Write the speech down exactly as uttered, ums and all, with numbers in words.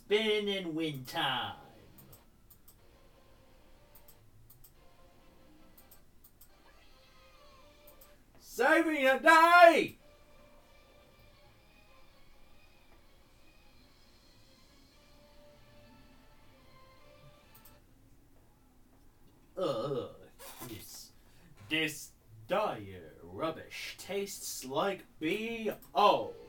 spin and win time. Saving a day! Ugh, this, this dire rubbish tastes like B O.